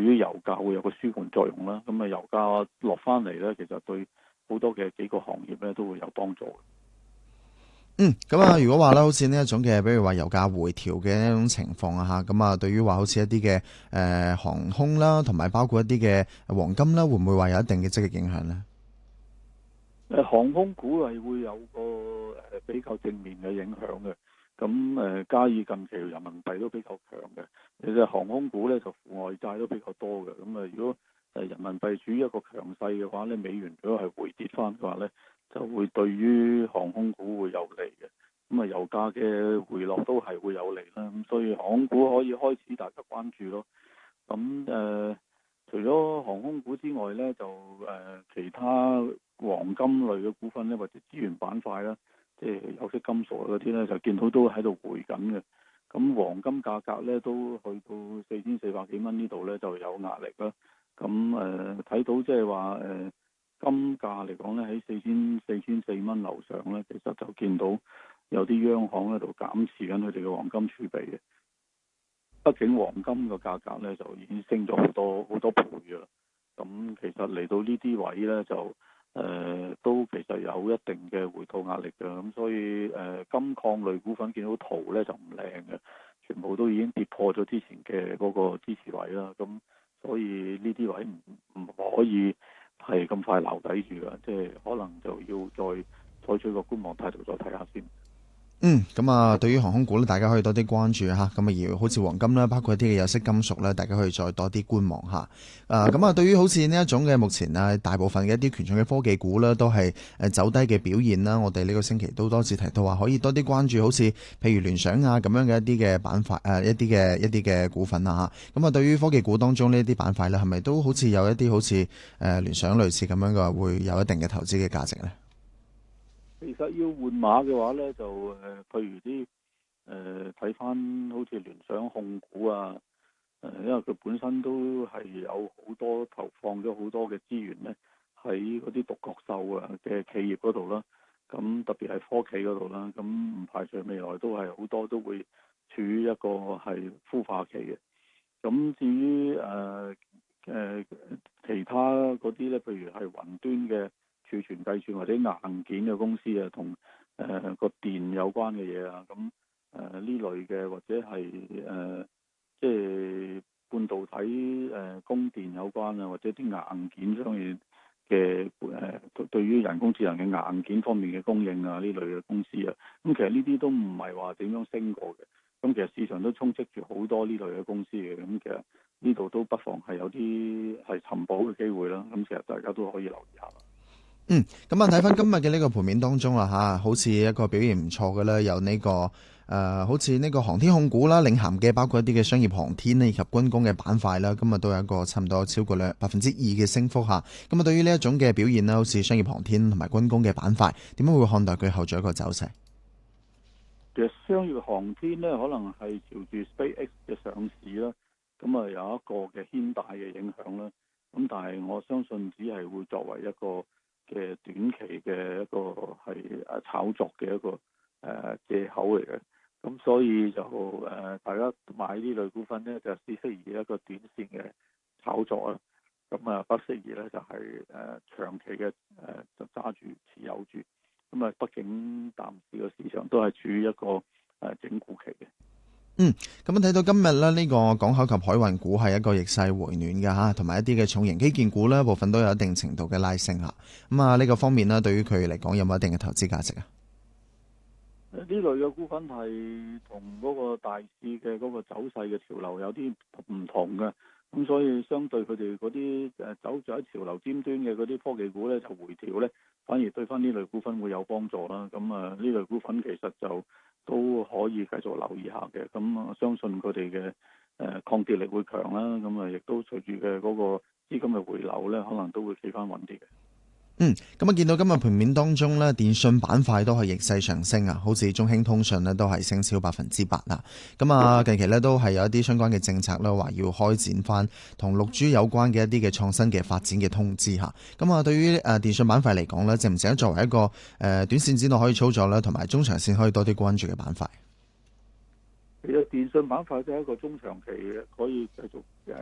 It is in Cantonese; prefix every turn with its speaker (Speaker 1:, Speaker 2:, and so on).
Speaker 1: 於油價會有個舒緩作用啦。咁啊，油價落翻嚟咧，其實對好多嘅幾個行業咧都會有幫助。
Speaker 2: 咁啊，如果話咧，好似呢一種嘅，比如話油價回調嘅一種情況啊，咁啊，對於話好似一啲嘅航空啦，同埋包括一啲嘅黃金啦，會唔會話有一定嘅積極影響呢？
Speaker 1: 航空股係會有個比較正面嘅影響嘅。咁加以近期人民幣都比較強嘅，其實航空股咧就負外債都比較多嘅。咁啊，如果人民幣處於一個強勢嘅話咧，美元如果係回跌翻嘅話咧，就會對於航空股會有利嘅。咁啊，油價嘅回落都係會有利啦。咁所以航空股可以開始大家關注咯。咁除咗航空股之外咧，就其他黃金類嘅股份咧，或者資源板塊啦，即係有色金屬嗰啲咧，就見到都喺度回緊嘅。咁黃金價格咧都去到4400幾蚊呢度咧就有壓力啦。咁睇到即係話金價嚟講咧喺4400蚊樓上咧，其實就見到有啲央行喺度減持緊佢哋嘅黃金儲備嘅。畢竟黃金個價格咧就已經升咗好多倍㗎啦。咁其實嚟到呢啲位咧就都其實有一定嘅回吐壓力嘅。咁所以金礦類股份見到圖咧就唔靚嘅，全部都已經跌破咗之前嘅嗰個支持位啦。咁所以呢啲位唔可以係咁快留底住㗎，即係可能就要再採取個觀望態度再睇下先。
Speaker 2: 咁啊，對於航空股咧，大家可以多啲關注吓。咁啊，而好似黃金啦，包括一啲嘅有色金屬咧，大家可以再多啲觀望下。咁啊，對於好似呢一種嘅目前啊，大部分嘅一啲權重嘅科技股咧，都係走低嘅表現啦。我哋呢個星期都多次提到話，可以多啲關注，好似譬如聯想啊咁樣嘅一啲嘅板塊，一啲嘅股份啊吓。咁啊，對於科技股當中呢一啲板塊咧，係咪都好似有一啲好似聯想類似咁樣嘅，會有一定嘅投資嘅價值咧？
Speaker 1: 其實要換馬嘅話咧，就譬如啲睇翻好似聯想控股啊，因為佢本身都係有好多投放咗好多嘅資源咧，喺嗰啲獨角獸啊嘅企業嗰度啦。咁特別係科技嗰度啦，咁唔排除未來都係好多都會處於一個係孵化期嘅。咁至於其他嗰啲咧，譬如係雲端嘅儲存計算或者硬件嘅公司啊，同個電有關嘅嘢啊，咁呢類嘅或者係即係半導體供電有關啊，或者啲硬件方面嘅對於人工智能嘅硬件方面嘅供應啊，呢類嘅公司啊，咁其實呢啲都唔係話點樣升過嘅。咁其實市場都充斥住好多呢類嘅公司嘅。咁其實呢度都不妨係有啲係尋寶嘅機會啦。咁其實大家都可以留意下啦。
Speaker 2: 咁啊睇翻今日嘅呢個盤面當中啦吓，好似一個表現唔錯嘅啦，有呢個好似呢個航天控股啦，領銜嘅包括一啲嘅商業航天以及軍工嘅板塊啦，今日都有一個差唔多超過2%嘅升幅吓。咁啊，對於呢一種嘅表現啦，好似商業航天同埋軍工嘅板塊，點樣會看待佢後續一個走勢？
Speaker 1: 其實商業航天咧，可能係朝住 SpaceX 嘅上市啦，咁啊有一個嘅牽帶嘅影響啦。咁但係我相信只係會作為一個嘅短期嘅一個係炒作嘅一個藉口嚟嘅。咁所以就大家買呢類股份咧，就只適宜一個短線嘅炒作啊。咁啊不適宜咧就係長期嘅就揸住持有住。咁啊，畢竟暫時個市場都係處於一個整固期嘅。
Speaker 2: 咁睇到今日咧，呢個港口及海運股係一個逆勢回暖嘅吓，同埋一啲嘅重型基建股咧，部分都有一定程度嘅拉升吓。咁啊，呢個方面咧，對於佢嚟講有冇一定嘅投資價值啊？
Speaker 1: 呢類嘅股份係同嗰個大市嘅嗰個走勢嘅潮流有啲唔同嘅。咁所以相對佢哋嗰啲走在喺潮流尖端嘅嗰啲科技股咧，就回調咧，反而對翻呢類股份會有幫助啦。咁呢類股份其實就都可以繼續留意下嘅。咁我相信佢哋嘅抗跌力會強啦。咁亦都隨住嘅嗰個資金嘅回流咧，可能都會企翻穩啲嘅。
Speaker 2: 咁啊，見到今日盤面當中咧，電信板塊都係逆勢上升啊，好似中興通訊咧都係升超8%啦。咁啊，近期咧都係有一啲相關嘅政策咧，話要開展翻同6G有關嘅一啲嘅創新嘅發展嘅通知吓。咁啊，對於電信板塊嚟講咧，值唔值得作為一個短線之內可以操作咧，同埋中長線可以多啲關注嘅板塊？
Speaker 1: 其實電信板塊都係一個中長期可以繼續